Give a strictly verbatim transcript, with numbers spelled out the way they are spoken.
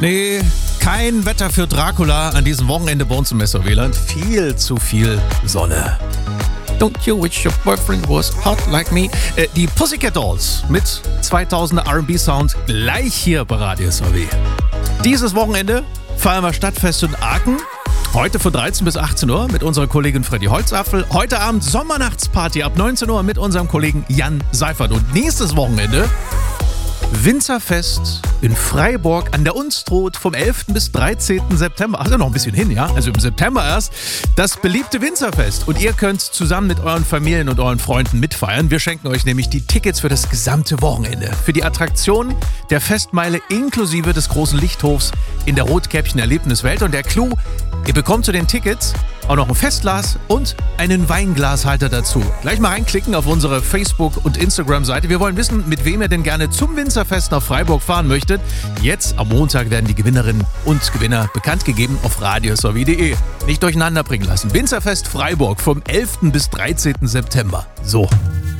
Nee, kein Wetter für Dracula an diesem Wochenende bei uns im Messerwähland. Viel zu viel Sonne. Don't you wish your boyfriend was hot like me? Äh, die Pussycat Dolls mit zweitausender R and B-Sound gleich hier bei Radio S W. Dieses Wochenende feiern wir Stadtfest in Aachen. Heute von dreizehn bis achtzehn Uhr mit unserer Kollegin Freddy Holzapfel. Heute Abend Sommernachtsparty ab neunzehn Uhr mit unserem Kollegen Jan Seifert. Und nächstes Wochenende Winzerfest in Freiburg an der Unstrut vom elften bis dreizehnten September. Also noch ein bisschen hin, ja? Also im September erst. Das beliebte Winzerfest. Und ihr könnt zusammen mit euren Familien und euren Freunden mitfeiern. Wir schenken euch nämlich die Tickets für das gesamte Wochenende. Für die Attraktion der Festmeile inklusive des großen Lichthofs in der Rotkäppchen-Erlebniswelt. Und der Clou, ihr bekommt zu den Tickets auch noch ein Festglas und einen Weinglashalter dazu. Gleich mal reinklicken auf unsere Facebook- und Instagram-Seite. Wir wollen wissen, mit wem ihr denn gerne zum Winzerfest nach Freiburg fahren möchtet. Jetzt am Montag werden die Gewinnerinnen und Gewinner bekannt gegeben auf radio s w punkt de. Nicht durcheinander bringen lassen. Winzerfest Freiburg vom elften bis dreizehnten September. So.